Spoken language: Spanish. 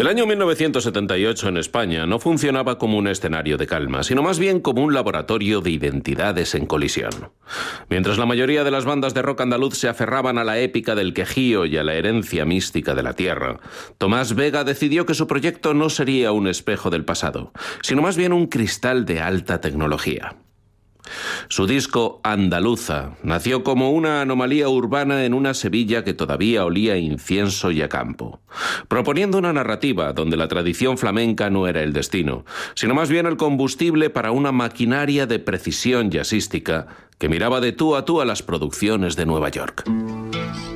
El año 1978 en España no funcionaba como un escenario de calma, sino más bien como un laboratorio de identidades en colisión. Mientras la mayoría de las bandas de rock andaluz se aferraban a la épica del Quejío y a la herencia mística de la tierra, Tomás Vega decidió que su proyecto no sería un espejo del pasado, sino más bien un cristal de alta tecnología. Su disco Andaluza nació como una anomalía urbana en una Sevilla que todavía olía a incienso y a campo, proponiendo una narrativa donde la tradición flamenca no era el destino, sino más bien el combustible para una maquinaria de precisión jazzística que miraba de tú a las producciones de Nueva York.